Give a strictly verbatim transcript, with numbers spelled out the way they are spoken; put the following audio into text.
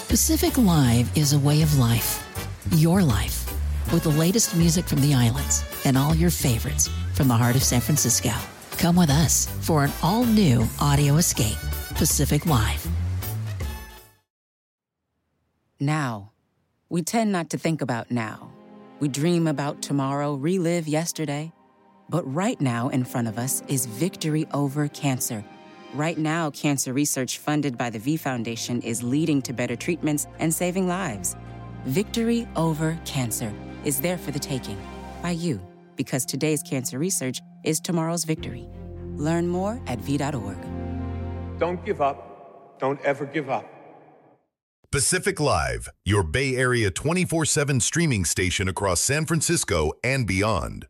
Pacific Live is a way of life. Your life. With the latest music from the islands and all your favorites from the heart of San Francisco. Come with us for an all-new audio escape. Pacific Live. Now. We tend not to think about now. We dream about tomorrow, relive yesterday. But right now in front of us is victory over cancer. Right now, cancer research funded by the V Foundation is leading to better treatments and saving lives. Victory over cancer is there for the taking by you, because today's cancer research is tomorrow's victory. Learn more at V dot org. Don't give up. Don't ever give up. Pacific Live, your Bay Area twenty-four seven streaming station across San Francisco and beyond.